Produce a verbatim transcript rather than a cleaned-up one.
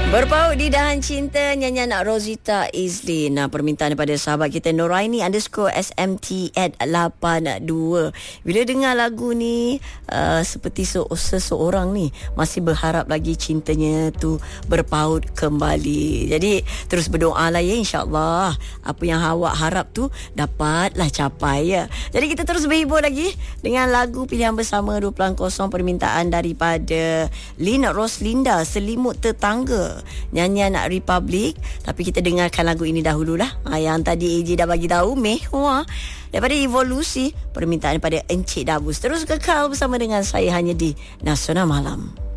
Berpaut di dahan cinta, nyanyian Rosita Izli. Nah, permintaan daripada sahabat kita Noraini underscore S M T at lapan dua. Bila dengar lagu ni, uh, seperti se- seseorang ni masih berharap lagi cintanya tu berpaut kembali. Jadi terus berdoa lah ya, insyaAllah apa yang awak harap tu dapatlah capai ya. Jadi kita terus berhibur lagi dengan lagu pilihan bersama dua kosong permintaan daripada Lina Roslinda, Selimut Tetangga, nyanyian Republic. Tapi kita dengarkan lagu ini dahululah. Ha, yang tadi A J dah bagi tahu, Mehwa daripada Evolusi, permintaan daripada Encik Dabus. Terus kekal bersama dengan saya hanya di Nasional Malam.